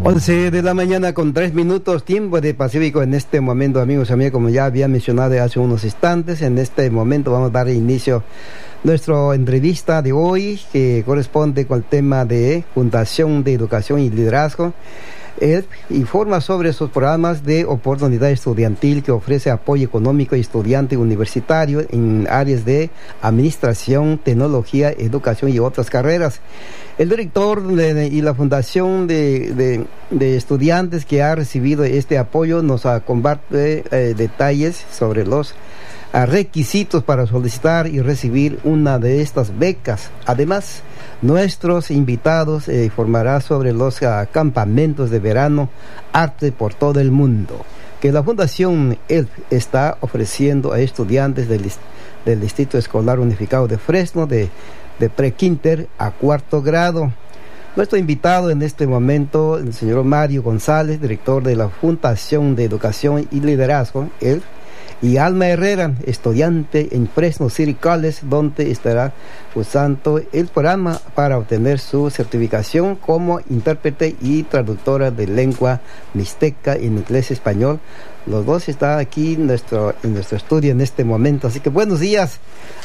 11 de la mañana con 3 minutos, tiempo de Pacífico en este momento, amigos y amigas, como ya había mencionado hace unos instantes. En este momento vamos a dar inicio a nuestra entrevista de hoy, que corresponde con el tema de Fundación de Educación y Liderazgo. Él informa sobre sus programas de oportunidad estudiantil que ofrece apoyo económico a estudiantes universitarios en áreas de administración, tecnología, educación y otras carreras. El director y la Fundación de Estudiantes que ha recibido este apoyo nos comparte detalles sobre los requisitos para solicitar y recibir una de estas becas. Además, nuestros invitados informarán sobre los campamentos de verano Arte por todo el mundo que la Fundación ELF está ofreciendo a estudiantes del Distrito Escolar Unificado de Fresno de pre-kinder a cuarto grado. Nuestro invitado en este momento, el señor Mario González, director de la Fundación de Educación y Liderazgo, ELF, y Alma Herrera, estudiante en Fresno City College, donde estará usando el programa para obtener su certificación como intérprete y traductora de lengua mixteca en inglés y español. Los dos están aquí en nuestro estudio en este momento. Así que buenos días.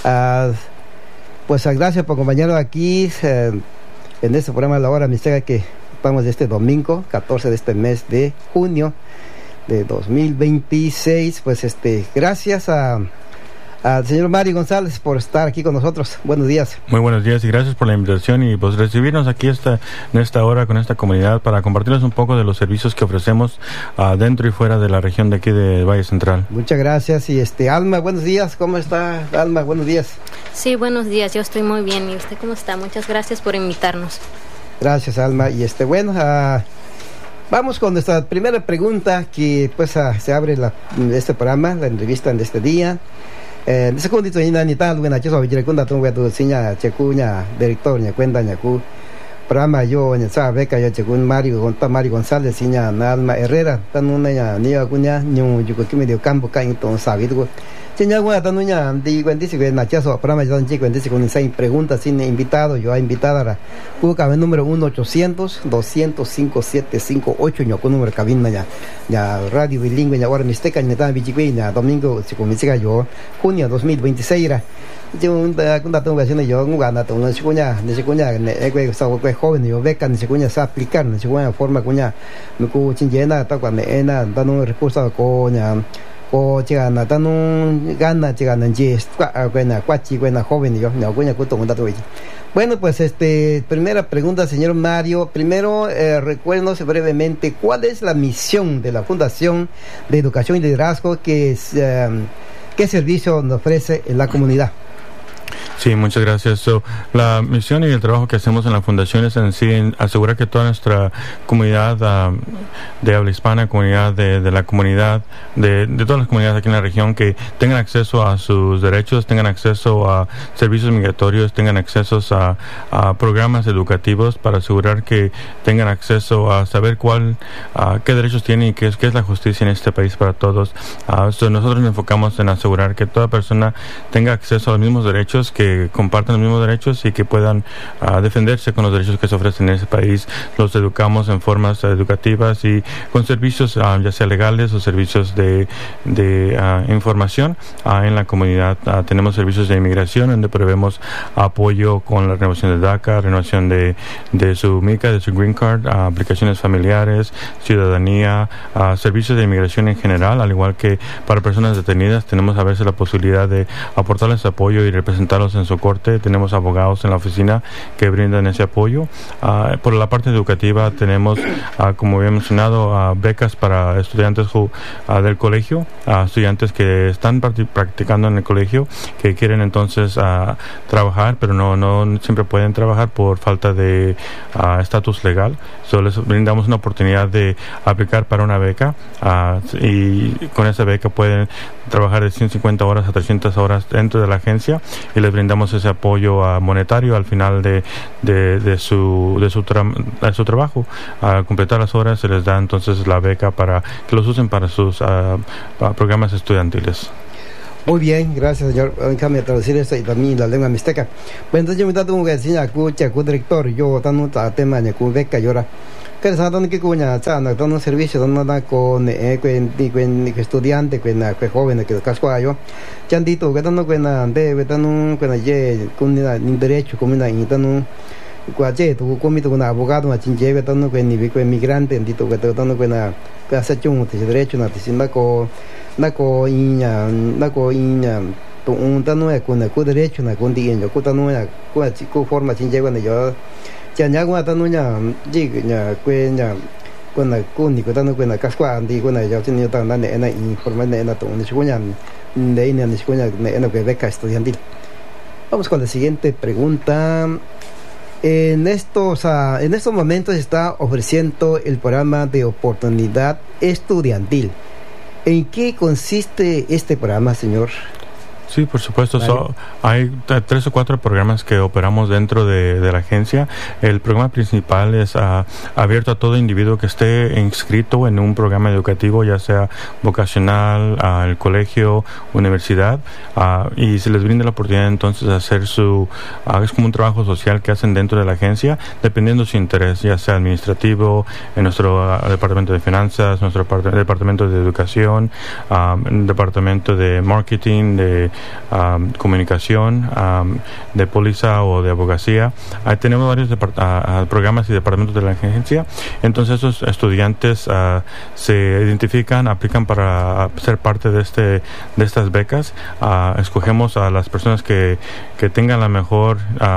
Pues gracias por acompañarnos aquí en este programa de la hora mixteca que vamos este domingo, 14 de este mes de junio de 2026. Pues gracias al señor Mario González por estar aquí con nosotros. Buenos días. Muy buenos días y gracias por la invitación y pues recibirnos aquí en esta hora con esta comunidad para compartirles un poco de los servicios que ofrecemos dentro y fuera de la región de aquí de Valle Central. Muchas gracias. Y Alma, buenos días. ¿Cómo está, Alma? Buenos días. Sí, buenos días. Yo estoy muy bien. ¿Y usted cómo está? Muchas gracias por invitarnos. Gracias, Alma. Y vamos con nuestra primera pregunta que pues se abre este programa, la entrevista en este día. En segundo ni tal buena yo soy director de tu seña checuña director ña cuenta ña cu programa yo ña sabe que yo checun Mario González seña Alma Herrera tan una ni acuña ñu yo que medio campo ca entonces sabido seña gua tan una di cuenta si que na chaso programa yo tan cuenta si con seis preguntas sin invitado yo a invitada a cabina número 1-800-205-7558 ño con número cabina ya radio bilingüe ya hora mixteca ña tan bichiqueña domingo si con mixteca yo junio 2026 era yo cũng đặt tôi về yo cũng gana tôi nó cuña que sau que joven yo beca ni cuña sa aplicar ni cuña forma cuña me cu chinjena ta cuando ena dando recursos coña o chiga na dando gana chiga na je cuena cuachi cuena joven yo no cuña cuto cuenta todo. Bueno, pues primera pregunta, señor Mario. Primero, recuérdenos brevemente cuál es la misión de la Fundación de Educación y Liderazgo, qué servicio nos ofrece en la comunidad. Sí, muchas gracias. La misión y el trabajo que hacemos en la fundación es en sí asegurar que toda nuestra comunidad de habla hispana, comunidad de la comunidad, de todas las comunidades aquí en la región, que tengan acceso a sus derechos, tengan acceso a servicios migratorios, tengan acceso a programas educativos para asegurar que tengan acceso a saber qué derechos tienen y qué es la justicia en este país para todos. Nosotros nos enfocamos en asegurar que toda persona tenga acceso a los mismos derechos, que compartan los mismos derechos y que puedan defenderse con los derechos que se ofrecen en ese país. Los educamos en formas educativas y con servicios ya sea legales o servicios de información en la comunidad. Tenemos servicios de inmigración donde prevemos apoyo con la renovación de DACA, renovación de su MICA, de su Green Card, aplicaciones familiares, ciudadanía, servicios de inmigración en general, al igual que para personas detenidas tenemos a veces la posibilidad de aportarles apoyo y representarlos en su corte. Tenemos abogados en la oficina que brindan ese apoyo. Por la parte educativa tenemos, como había mencionado, becas para estudiantes del colegio, estudiantes que están practicando en el colegio, que quieren entonces trabajar, pero no siempre pueden trabajar por falta de estatus legal. Les brindamos una oportunidad de aplicar para una beca y con esa beca pueden trabajar de 150 horas a 300 horas dentro de la agencia y les brindamos ese apoyo monetario al final de su trabajo. Al completar las horas se les da entonces la beca para que los usen para sus programas estudiantiles. Muy bien, gracias, señor. Déjame traducir esto y también la lengua mixteca. Bueno, entonces yo me trato un que enseña a director, yo tanto tema de beca y ahora que sa don que cuña cha na don servicio don na con que estudiante que na que joven que cascuayo chandito que don que na de don que na ye con derecho como na don cuache tu comito con abogado na chinje que don que ni que migrante dito que don que na que hace chung de derecho na sin na ko iña tu un tano con el derecho na con diño ko tano ya ko forma chinje cuando yo nhà qua ta nuôi nhà gì nhà quê nhà con này con thì ta nuôi quê này các quan thì con này giáo sinh nhiều ta này này informe này là tổng này chúng nhà đấy này chúng nhà này là que beca estudiantil. Vamos con la siguiente pregunta. En estos momentos está ofreciendo el programa de oportunidad estudiantil. ¿En qué consiste este programa, señor? Sí, por supuesto. Vale. Hay 3 o 4 programas que operamos dentro de la agencia. El programa principal es abierto a todo individuo que esté inscrito en un programa educativo, ya sea vocacional, el colegio, universidad, y se les brinda la oportunidad entonces de hacer es como un trabajo social que hacen dentro de la agencia, dependiendo de su interés, ya sea administrativo, en nuestro departamento de finanzas, nuestro departamento de educación, departamento de marketing, de comunicación, de póliza o de abogacía. Ahí tenemos varios programas y departamentos de la agencia. Entonces esos estudiantes se identifican, aplican para ser parte de estas becas. Escogemos a las personas que tengan la mejor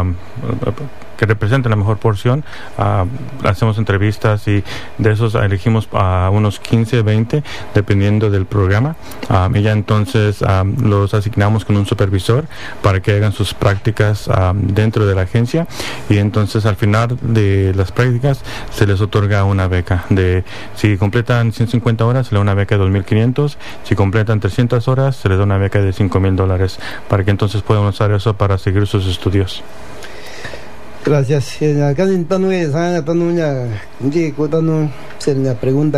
que representen la mejor porción, hacemos entrevistas y de esos elegimos a unos 15, 20 dependiendo del programa, y ya entonces los asignamos con un supervisor para que hagan sus prácticas dentro de la agencia, y entonces al final de las prácticas se les otorga una beca. Si completan 150 horas se les da una beca de $2,500, si completan 300 horas se les da una beca de $5,000 para que entonces puedan usar eso para seguir sus estudios. Gracias. Acá en Tanue, se le pregunta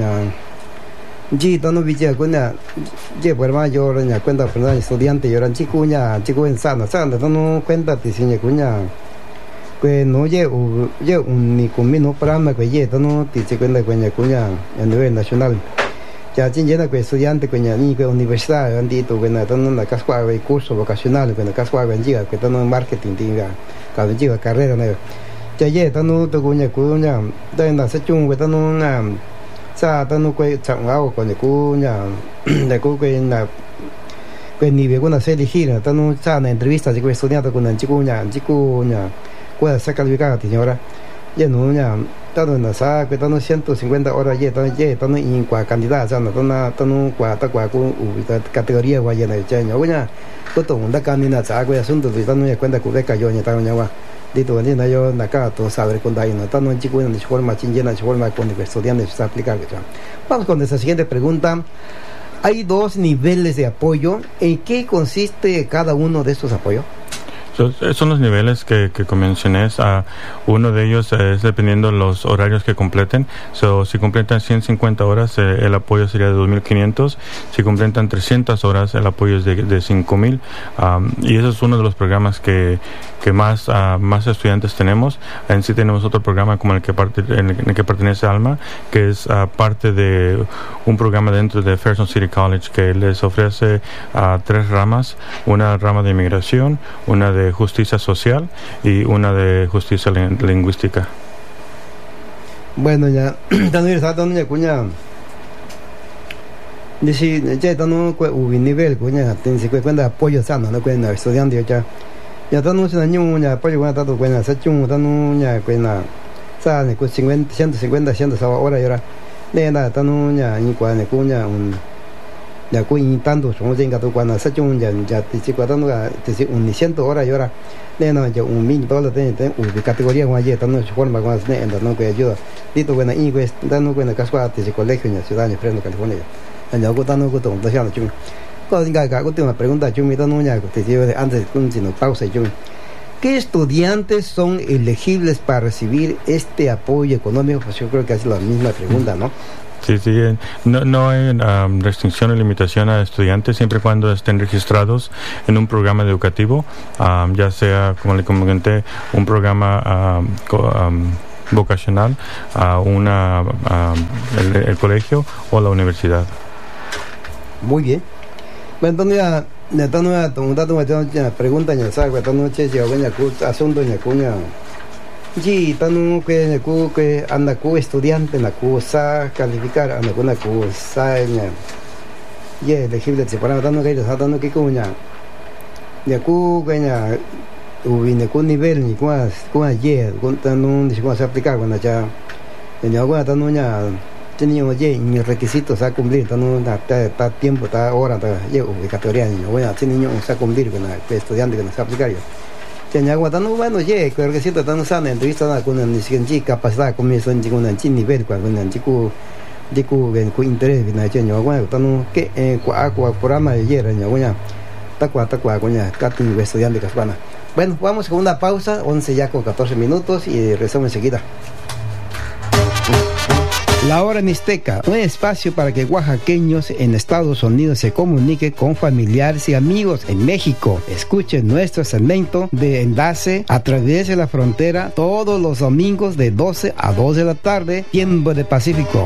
Tanu Villa Cuña, por mayor, cuenta personal estudiante, y ahora chico en sana, no cuenta, te enseña cuña, que no llevo ni conmigo programa que llevo, no te cuenta cuña a nivel nacional. Ya llena que estudiante cuña ni que universidad, han dicho que no la cascua de curso vocacional, que la cascua bendiga, que no marketing, diga. Cada carrera ne ya ye tanu to kunya da na sa chung que tanu na sa tanu que changao con kunya de ku que na que ni ve una serie gira tanu sa na entrevista de estudiante con chikunya puede ser calificada señora ye no nya tanu na sa que tanu 150 horas ye tanu in kwa candidata tanu kwa ku categoría wa ye na ya kunya có tổng đã can nên trả cái asunto thì tao nói cuenta của cái cayó nhà tao nhau đi tu anh nói yo nacá todo saber con daí no tao no chico en la forma chingena forma con el estudiante se aplicar que vamos con esta siguiente pregunta. Hay 2 niveles de apoyo. ¿En qué consiste cada uno de estos apoyos? Son los niveles que mencioné. Uno de ellos es dependiendo los horarios que completen. Si completan 150 horas, el apoyo sería de $2,500. Si completan 300 horas, el apoyo es de $5,000. Y ese es uno de los programas que más estudiantes tenemos. En sí tenemos otro programa como en el que pertenece Alma, que es parte de un programa dentro de Fairson City College que les ofrece 3 ramas: una rama de inmigración, una de justicia social y una de justicia lingüística. Bueno, ya también cuña dice ya no nivel cuña tiene cuenta apoyo sano no cuenta estudiante ya no se niño apoyo cuenta todo cuenta se chung ya cuenta sa ne 150 horas y ahora de nada tanu ni cuenta cuña ya cuña tanto somos en gato cuando se chung ya te cuenta te 100 horas y ahora de no ya $1,000 de categoría cuando ya tanu se forma cuando se no que ayuda dito cuenta y pues dando cuenta casua te colegio en Ciudad de Fresno, California. Ya go tanu go tong da xiang chung ko inga ga go una pregunta chung mi tanu ya te lleve antes de pausa chung. ¿Qué estudiantes son elegibles para recibir este apoyo económico? Pues yo creo que es la misma pregunta, ¿no? Sí, no hay restricción o limitación a estudiantes siempre y cuando estén registrados en un programa educativo, ya sea, como le comenté, un programa vocacional a el colegio o la universidad. Muy bien. Bueno, entonces, pregunta, asunto, sí, que anda estudiante, sa calificar, anda sa elegible separado, que nivel ni se aplicar cuando ya tenía mis requisitos a cumplir, está tiempo, está hora, obligatoria, niño a cumplir con el estudiante que no se aplicar. Bueno, creo que siento tan sana entrevista con una capacidad comienza con un nivel, cuando un chico con interés, que programa de ayer, estudiante casbana. Bueno, vamos con una pausa, 11 ya con 14 minutos y regresamos enseguida. La Hora Mixteca, un espacio para que oaxaqueños en Estados Unidos se comuniquen con familiares y amigos en México. Escuchen nuestro segmento de enlace a través de la frontera todos los domingos de 12 a 2 de la tarde, tiempo de Pacífico.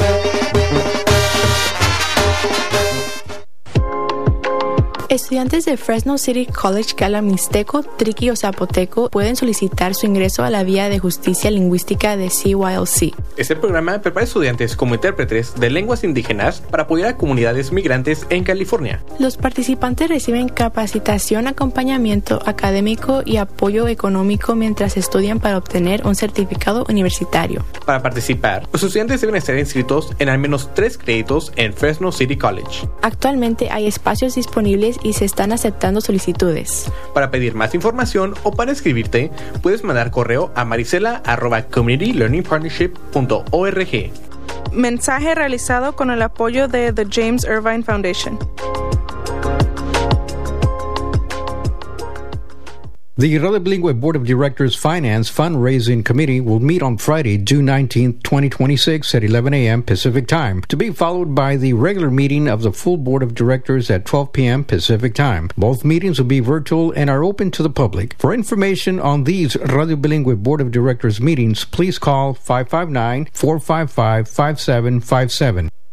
Estudiantes de Fresno City College que hablan mixteco, triqui o zapoteco pueden solicitar su ingreso a la Vía de Justicia Lingüística de CYLC. Este programa prepara estudiantes como intérpretes de lenguas indígenas para apoyar a comunidades migrantes en California. Los participantes reciben capacitación, acompañamiento académico y apoyo económico mientras estudian para obtener un certificado universitario. Para participar, los estudiantes deben estar inscritos en al menos 3 créditos en Fresno City College. Actualmente hay espacios disponibles y se están aceptando solicitudes. Para pedir más información o para inscribirte, puedes mandar correo a marisela@communitylearningpartnership.org. Mensaje realizado con el apoyo de The James Irvine Foundation. The Radio Bilingüe Board of Directors Finance Fundraising Committee will meet on Friday, June 19, 2026 at 11 a.m. Pacific Time, to be followed by the regular meeting of the full Board of Directors at 12 p.m. Pacific Time. Both meetings will be virtual and are open to the public. For information on these Radio Bilingüe Board of Directors meetings, please call 559-455-5757.